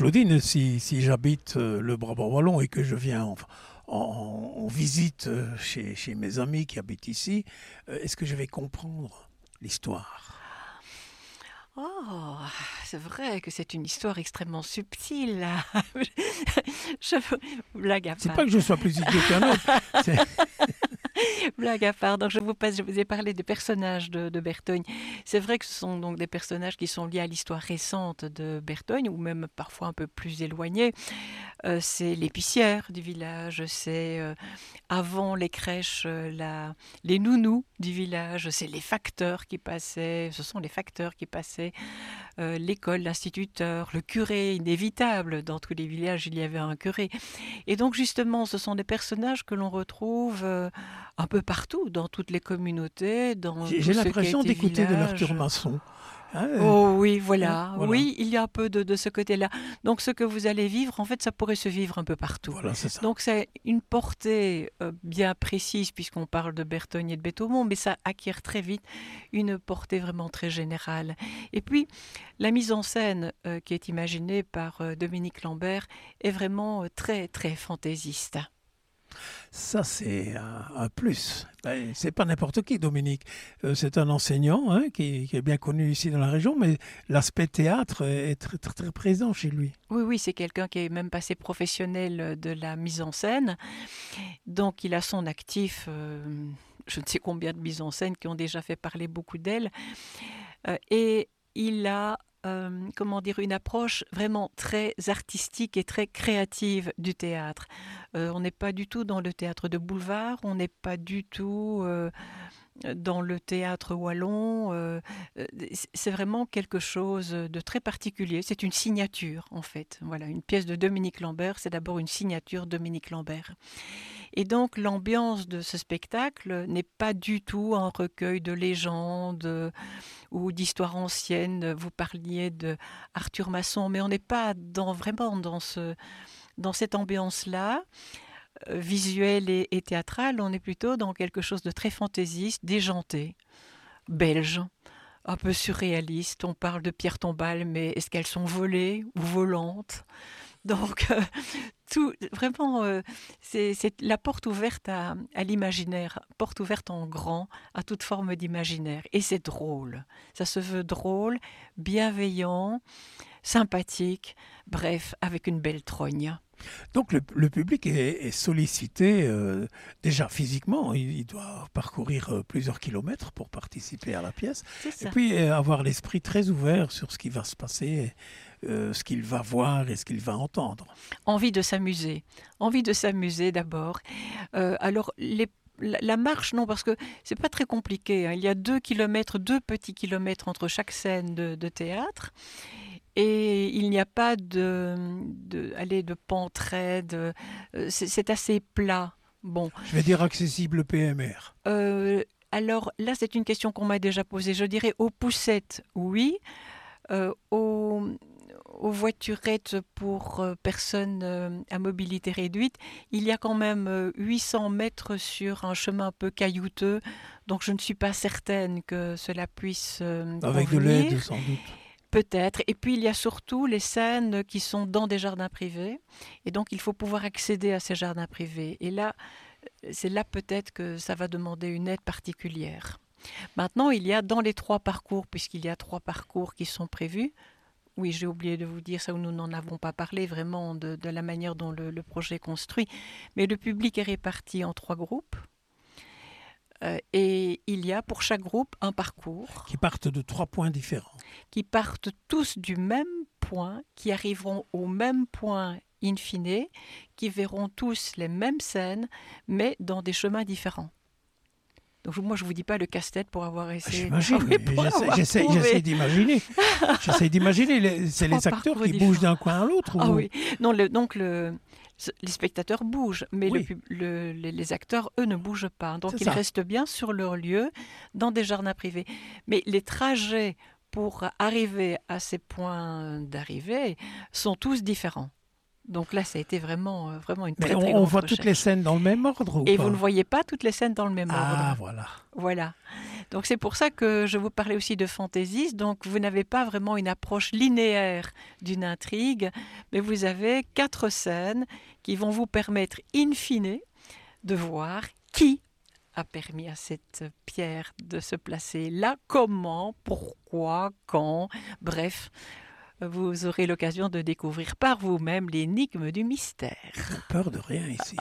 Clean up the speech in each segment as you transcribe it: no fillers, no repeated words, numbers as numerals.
Claudine, si j'habite le Brabant wallon et que je viens en visite chez mes amis qui habitent ici, est-ce que je vais comprendre l'histoire? Oh, c'est vrai que c'est une histoire extrêmement subtile. Je blague à C'est part. pas que je sois plus idiot qu'un autre. c'est- Blague à part. Donc je vous ai parlé des personnages de Bertogne. C'est vrai que ce sont donc des personnages qui sont liés à l'histoire récente de Bertogne, ou même parfois un peu plus éloignés. C'est l'épicière du village, c'est avant les crèches, les nounous du village, c'est les facteurs qui passaient, ce sont les facteurs qui passaient, l'école, l'instituteur, le curé, inévitable, dans tous les villages il y avait un curé. Et donc justement, ce sont des personnages que l'on retrouve un peu partout, dans toutes les communautés, dans J'ai tout ce qui a l'impression été d'écouter de village. l'Arthur Masson. Hein, Oh oui, voilà. voilà. Oui, il y a un peu de ce côté-là. Donc ce que vous allez vivre, en fait, ça pourrait se vivre un peu partout. Voilà, c'est ça. Donc c'est une portée bien précise, puisqu'on parle de Bertogne et de Béthaumont, mais ça acquiert très vite une portée vraiment très générale. Et puis, la mise en scène qui est imaginée par Dominique Lambert est vraiment très, très fantaisiste. Ça, c'est un plus. Ben, c'est pas n'importe qui, Dominique. C'est un enseignant hein, qui est bien connu ici dans la région, mais l'aspect théâtre est très, très, très présent chez lui. Oui, oui, c'est quelqu'un qui est même passé professionnel de la mise en scène. Donc, il a son actif, je ne sais combien de mises en scène qui ont déjà fait parler beaucoup d'elle. Et il a, comment dire, une approche vraiment très artistique et très créative du théâtre. On n'est pas du tout dans le théâtre de boulevard, on n'est pas du tout dans le théâtre wallon. C'est vraiment quelque chose de très particulier. C'est une signature, en fait. Voilà, une pièce de Dominique Lambert, c'est d'abord une signature Dominique Lambert. Et donc, l'ambiance de ce spectacle n'est pas du tout un recueil de légendes ou d'histoires anciennes. Vous parliez de Arthur Masson, mais on n'est pas vraiment dans cette ambiance-là, visuelle et théâtrale. On est plutôt dans quelque chose de très fantaisiste, déjanté, belge, un peu surréaliste. On parle de pierres tombales, mais est-ce qu'elles sont volées ou volantes? Donc, tout, vraiment, c'est la porte ouverte à l'imaginaire, porte ouverte en grand à toute forme d'imaginaire. Et c'est drôle. Ça se veut drôle, bienveillant, sympathique, bref, avec une belle trogne. Donc le public est sollicité déjà physiquement, il doit parcourir plusieurs kilomètres pour participer à la pièce, C'est et ça. puis avoir l'esprit très ouvert sur ce qui va se passer, ce qu'il va voir et ce qu'il va entendre. Envie de s'amuser d'abord. Alors, la marche, non, parce que c'est pas très compliqué, hein. Il y a 2 kilomètres, 2 petits kilomètres entre chaque scène de théâtre. Et il n'y a pas de pente raide, c'est assez plat. Bon, Je vais dire accessible PMR. alors là, c'est une question qu'on m'a déjà posée. Je dirais aux poussettes, oui. Aux voiturettes pour personnes à mobilité réduite, il y a quand même 800 mètres sur un chemin un peu caillouteux, donc je ne suis pas certaine que cela puisse Avec de convenir. l'aide sans doute. Peut-être. Et puis il y a surtout les scènes qui sont dans des jardins privés, et donc il faut pouvoir accéder à ces jardins privés. Et là, c'est là peut-être que ça va demander une aide particulière. Maintenant, il y a dans les 3 parcours, puisqu'il y a 3 parcours qui sont prévus. Oui, j'ai oublié de vous dire ça, où nous n'en avons pas parlé vraiment de la manière dont le projet est construit. Mais le public est réparti en 3 groupes. Et il y a pour chaque groupe un parcours Qui partent de 3 points différents. qui partent tous du même point, qui arriveront au même point in fine, qui verront tous les mêmes scènes, mais dans des chemins différents. Donc moi, je ne vous dis pas le casse-tête pour avoir essayé. J'imagine, Ah oui, pour avoir j'essaie trouvé d'imaginer. J'essaie d'imaginer. C'est 3 les acteurs parcours qui différents. bougent d'un coin à l'autre. Ah ou... oui, non, les spectateurs bougent, mais Oui. les acteurs, eux, ne bougent pas. Donc C'est ils ça. restent bien sur leur lieu, dans des jardins privés. Mais les trajets pour arriver à ces points d'arrivée sont tous différents. Donc là, ça a été vraiment, vraiment une Mais très, très on grande voit toutes les recherche. scènes dans le même ordre ou Et pas? vous ne voyez pas toutes les scènes dans le même Ah, ordre. voilà. Voilà. Donc c'est pour ça que je vous parlais aussi de fantaisiste. Donc vous n'avez pas vraiment une approche linéaire d'une intrigue, mais vous avez 4 scènes qui vont vous permettre in fine de voir qui a permis à cette pierre de se placer là, comment, pourquoi, quand, bref. Vous aurez l'occasion de découvrir par vous-même l'énigme du mystère. J'ai peur de rien ici.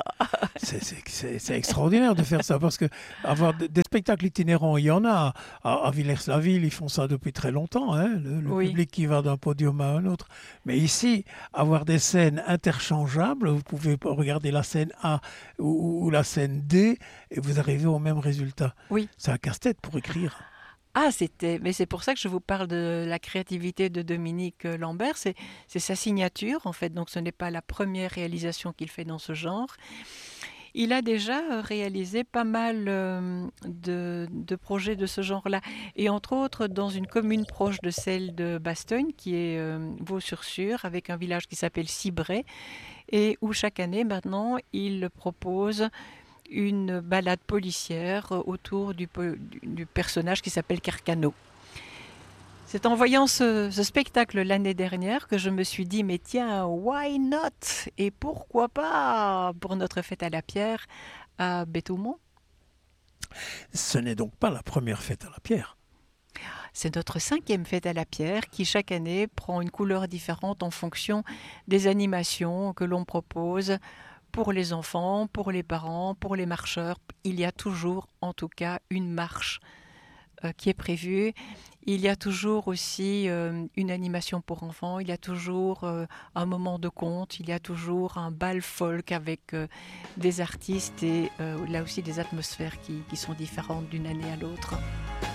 C'est extraordinaire de faire ça parce que avoir des spectacles itinérants, il y en a. À Villers-la-Ville, ils font ça depuis très longtemps, hein, le Oui. public qui va d'un podium à un autre. Mais ici, avoir des scènes interchangeables, vous pouvez regarder la scène A ou la scène D et vous arrivez au même résultat. Oui. C'est un casse-tête pour écrire. Mais c'est pour ça que je vous parle de la créativité de Dominique Lambert. C'est sa signature, en fait. Donc, ce n'est pas la première réalisation qu'il fait dans ce genre. Il a déjà réalisé pas mal de projets de ce genre-là. Et entre autres, dans une commune proche de celle de Bastogne, qui est Vaux-sur-Sûre, avec un village qui s'appelle Cibray, et où chaque année, maintenant, il propose une balade policière autour du personnage qui s'appelle Carcano. C'est en voyant ce spectacle l'année dernière que je me suis dit, mais tiens, why not? Et pourquoi pas pour notre fête à la pierre à Béthaumont? Ce n'est donc pas la première fête à la pierre. C'est notre 5e fête à la pierre qui chaque année prend une couleur différente en fonction des animations que l'on propose. Pour les enfants, pour les parents, pour les marcheurs, il y a toujours, en tout cas, une marche qui est prévue. Il y a toujours aussi une animation pour enfants, il y a toujours un moment de conte, il y a toujours un bal folk avec des artistes et là aussi des atmosphères qui sont différentes d'une année à l'autre.